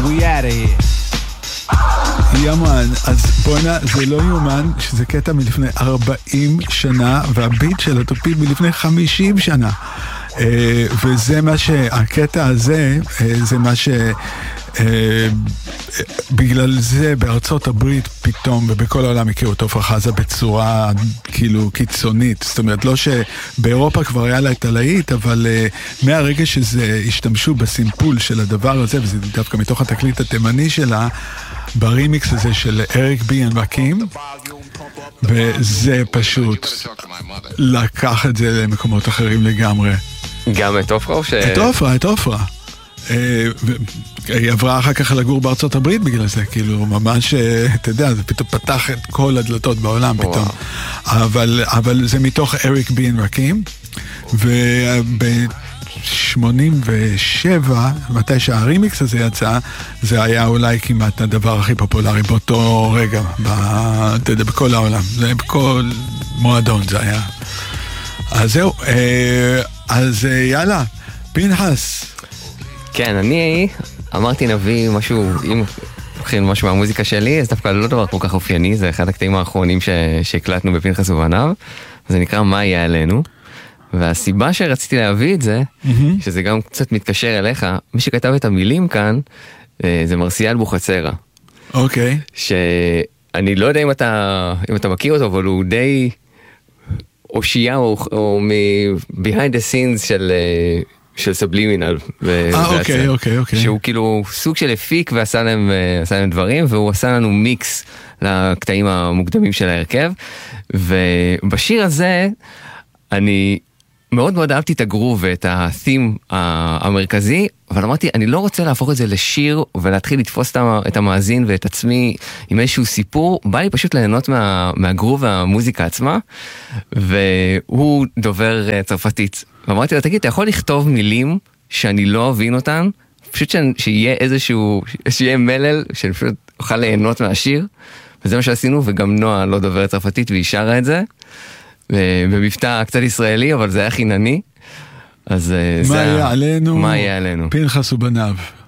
we out of here. יאמן, אז בוא'נה, זה לא יאומן שזה קטע מלפני 40 שנה, והביט של התופית מלפני 50 שנה. וזה מה שהקטע הזה, זה מה בגלל זה בארצות הברית פתאום ובכל העולם הכירו את עפרה חזה בצורה כאילו קיצונית. זאת אומרת, לא שבאירופה כבר היה לה את הלהיט, אבל מהרגע שזה השתמשו בסימפול של הדבר הזה, וזה דווקא מתוך התקליט התימני שלה, ברימיקס הזה של אריק בי אנד רקים, וזה פשוט לקח את זה למקומות אחרים לגמרי. גם את עפרה או ש... את עפרה. היא עברה אחר כך לגור בארצות הברית בגלל זה, כאילו ממש, אתה יודע, זה פתאום פתח את כל הדלתות בעולם פתאום. אבל זה מתוך אריק בי אנד רקים, וב-87, מתי שהרימיקס הזה יצא, זה היה אולי כמעט הדבר הכי פופולרי באותו רגע, בכל העולם, בכל מועדון זה היה. אז זהו, אז יאללה, פנחס. כן, אני אמרתי נביא משהו, אם לוקחים משהו מהמוזיקה שלי, אז דווקא לא דבר כל כך אופייני, זה אחד הקטעים האחרונים שהקלטנו בפנחס ובניו, זה נקרא מה יהיה עלינו, והסיבה שרציתי להביא את זה, שזה גם קצת מתקשר אליך, מי שכתב את המילים כאן, זה מרסיאל בוחצרה. אוקיי. שאני לא יודע אם אתה מכיר אותו, אבל הוא די אושייה, או מ-behind the scenes של סבלימינל. אוקיי. שהוא כאילו סוג של הפיק ועשה להם דברים, והוא עשה לנו מיקס לקטעים המוקדמים של ההרכב, ובשיר הזה אני מאוד מאוד אהבתי את הגרוב ואת התים המרכזי, אבל אמרתי, אני לא רוצה להפוך את זה לשיר ולהתחיל לתפוס את המאזין ואת עצמי עם איזשהו סיפור, בא לי פשוט ליהנות מהגרוב והמוזיקה עצמה, והוא דובר צרפתית. ואמרתי לו, תגיד, אתה יכול לכתוב מילים שאני לא אבין אותן, פשוט שיהיה שיהיה מלל, שאני פשוט אוכל ליהנות מהשיר, וזה מה שעשינו, וגם נועה לא דוברת צרפתית, והיא שרה את זה, במבטא קצת ישראלי, אבל זה היה חינני. אז מה יהיה עלינו? מה יהיה עלינו? פנחס ובניו.